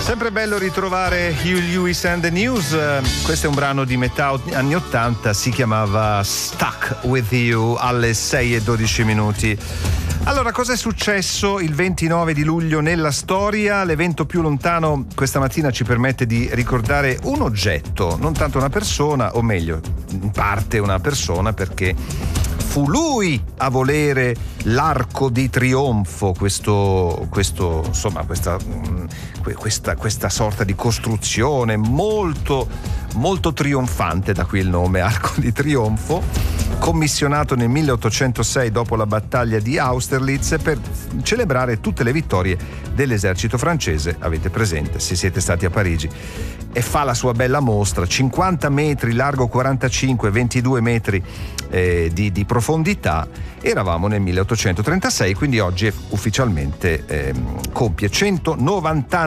Sempre bello ritrovare Huey Lewis and the News. Questo è un brano di metà anni 80, si chiamava Stuck With You, alle 6:12. Allora, cosa è successo il 29 di luglio nella storia? L'evento più lontano questa mattina ci permette di ricordare un oggetto, non tanto una persona, o meglio, in parte una persona, perché fu lui a volere l'arco di trionfo, questa sorta di costruzione molto, molto trionfante, da qui il nome Arco di Trionfo, commissionato nel 1806 dopo la battaglia di Austerlitz per celebrare tutte le vittorie dell'esercito francese. Avete presente se siete stati a Parigi. E fa la sua bella mostra, 50 metri largo, 45, 22 metri di profondità. Eravamo nel 1836, quindi oggi ufficialmente compie 190 anni